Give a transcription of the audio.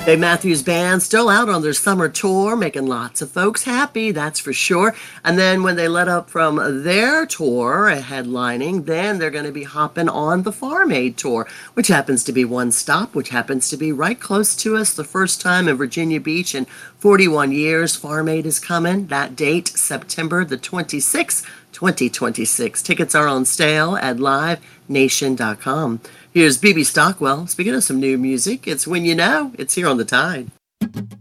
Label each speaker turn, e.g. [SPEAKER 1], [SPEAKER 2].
[SPEAKER 1] Dave Matthews Band still out on their summer tour, making lots of folks happy, that's for sure. And then when they let up from their tour, headlining, then they're going to be hopping on the Farm Aid tour, which happens to be one stop, which happens to be right close to us. The first time in Virginia Beach in 41 years, Farm Aid is coming. That date, September the 26th, 2026. Tickets are on sale at livenation.com. Here's BB Stockwell. Speaking of some new music, it's When You Know. It's here on The Tide.